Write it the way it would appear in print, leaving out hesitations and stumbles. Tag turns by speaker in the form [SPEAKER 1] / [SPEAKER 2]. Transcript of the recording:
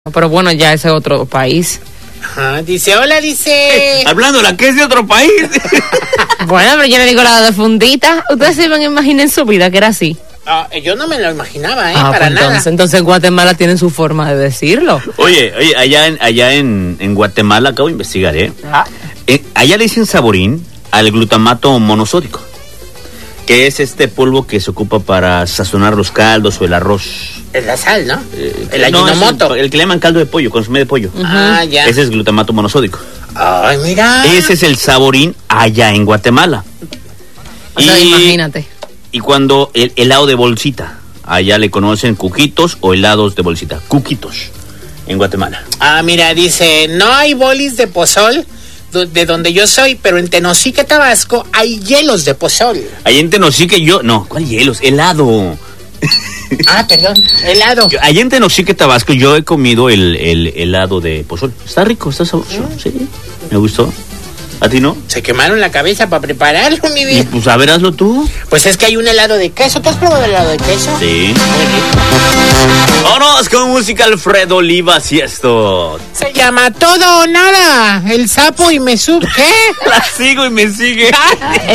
[SPEAKER 1] Pero bueno, ya ese es otro país.
[SPEAKER 2] Ajá, dice, hola, dice.
[SPEAKER 3] Hablando la que es de otro país.
[SPEAKER 1] Bueno, pero yo le digo la de fundita. Ustedes se iban a imaginar en su vida que era así.
[SPEAKER 2] Yo no me lo imaginaba,
[SPEAKER 1] pues
[SPEAKER 2] para nada.
[SPEAKER 1] Entonces Guatemala tiene su forma de decirlo.
[SPEAKER 3] Oye, allá en Guatemala, acabo de investigar, allá le dicen saborín al glutamato monosódico, que es este polvo que se ocupa para sazonar los caldos o el arroz.
[SPEAKER 2] Es la sal, ¿no? El
[SPEAKER 3] No,
[SPEAKER 2] Ajinomoto.
[SPEAKER 3] el que le llaman caldo de pollo, consomé de pollo.
[SPEAKER 2] Ah, ya.
[SPEAKER 3] Ese es glutamato monosódico.
[SPEAKER 2] Ay, mira.
[SPEAKER 3] Ese es el saborín allá en Guatemala.
[SPEAKER 1] O sea, imagínate.
[SPEAKER 3] Y cuando el helado de bolsita, allá le conocen cuquitos o helados de bolsita. Cuquitos, en Guatemala.
[SPEAKER 2] Mira, dice, no hay bolis de pozol de donde yo soy, pero en Tenosique, Tabasco, hay hielos de pozol.
[SPEAKER 3] Allá en Tenosique ¿cuál hielos? Helado.
[SPEAKER 2] Perdón, helado.
[SPEAKER 3] Allá en Tenosique, Tabasco, yo he comido el helado de pozol. Está rico, está sabroso. Sí, me gustó. ¿A ti no?
[SPEAKER 2] Se quemaron la cabeza para prepararlo, mi vida.
[SPEAKER 3] Y pues a ver, hazlo tú.
[SPEAKER 2] Pues es que hay un helado de queso. ¿Tú has probado el helado de queso?
[SPEAKER 3] Sí.
[SPEAKER 2] Muy rico.
[SPEAKER 3] Vámonos con música Alfredo Olivas y esto.
[SPEAKER 2] Se llama Todo o Nada. El sapo y me sub. ¿Qué?
[SPEAKER 3] La sigo y me sigue.